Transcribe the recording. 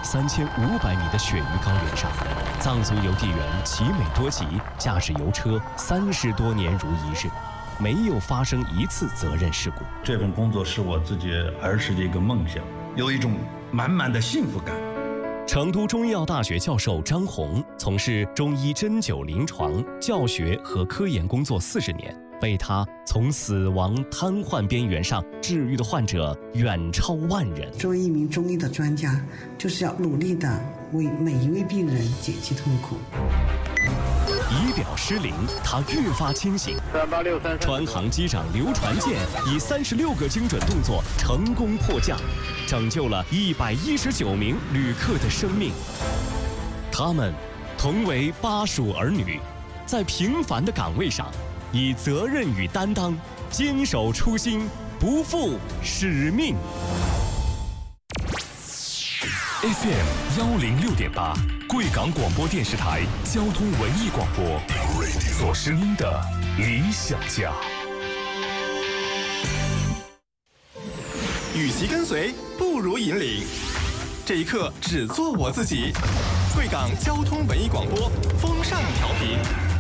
3500米的雪域高原上，藏族邮递员奇美多吉驾驶邮车30多年如一日，没有发生一次责任事故。 这份工作是我自己儿时的一个梦想，有一种满满的幸福感。 成都中医药大学教授张红从事中医针灸临床、教学和科研工作40年，被他从死亡瘫痪边缘上治愈的患者远超万人。 作为一名中医的专家，就是要努力的为每一位病人减轻痛苦。 仪表失灵，他越发清醒。川航机长刘传健以36个精准动作成功迫降，拯救了119名旅客的生命。他们同为巴蜀儿女，在平凡的岗位上，以责任与担当，坚守初心，不负使命。 FM 106.8，贵港广播电视台交通文艺广播，做声音的理想家。 与其跟随，不如引领。这一刻，只做我自己。贵港交通文艺广播，风尚调频。